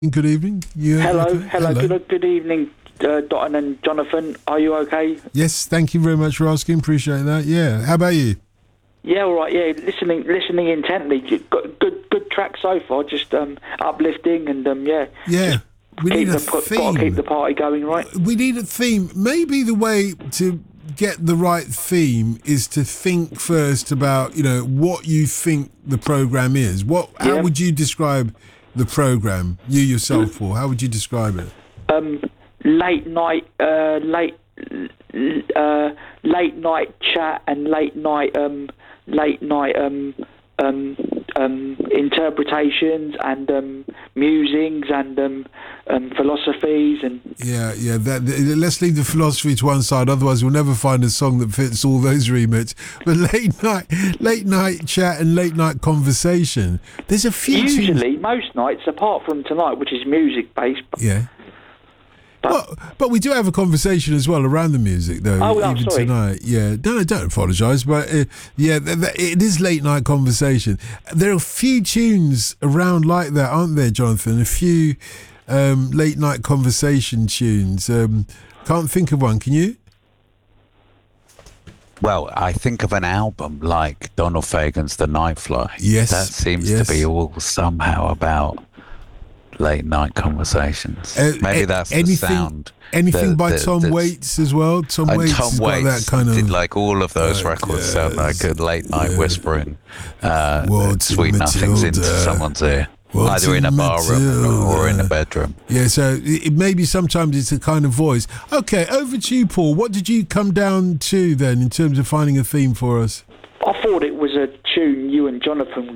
Good evening. Hello, okay? hello. Good evening, Dotton and Jonathan. Are you okay? Yes, thank you very much for asking. Appreciate that. Yeah. How about you? Yeah, all right. Yeah, listening intently. Good track so far. Just uplifting and Yeah. We need a theme. Got to keep the party going, right? We need a theme. Maybe the way to get the right theme is to think first about, what you think the program is. How would you describe the program? You yourself, Paul. How would you describe it? Late night chat and late night interpretations and musings and philosophies and let's leave the philosophy to one side, otherwise we'll never find a song that fits all those remits. But late night chat and late night conversation, there's a few usually most nights apart from tonight, which is music based. But we do have a conversation as well around the music, though. Sorry. Tonight. Yeah, no, don't apologise. But it is late night conversation. There are a few tunes around like that, aren't there, Jonathan? A few late night conversation tunes. Can't think of one. Can you? Well, I think of an album like Donald Fagen's The Nightfly. Yes, that seems to be all somehow about late night conversations. Maybe that's the sound. Anything by Tom Waits as well. Tom Waits has got that kind of. Did like all of those records sound like good late night whispering, sweet nothings into someone's ear, either in a bar room or in a bedroom. Yeah, so maybe sometimes it's a kind of voice. Okay, over to you, Paul. What did you come down to then in terms of finding a theme for us? I thought it was a tune you and Jonathan